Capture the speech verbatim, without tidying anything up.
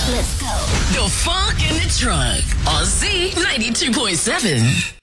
Let's go. The Funk in the Trunk on Z ninety-two point seven.